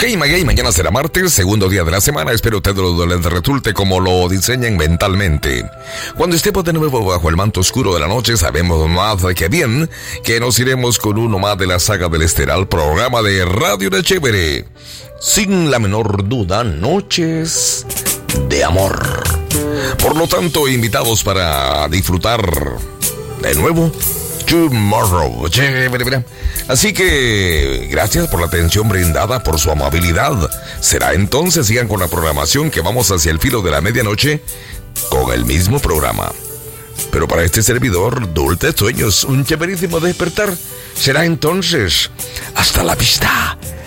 mañana será martes, segundo día de la semana. Espero que todo les resulte como lo diseñan mentalmente. Cuando estemos de nuevo bajo el manto oscuro de la noche, sabemos más que bien que nos iremos con uno más de la saga del estelar programa de Radio de Chévere. Sin la menor duda, Noches de Amor. Por lo tanto, invitados para disfrutar de nuevo Tomorrow. Así que gracias por la atención brindada, por su amabilidad. Será entonces, sigan con la programación, que vamos hacia el filo de la medianoche con el mismo programa. Pero para este servidor, dulces sueños, un chéverísimo despertar. Será entonces hasta la vista,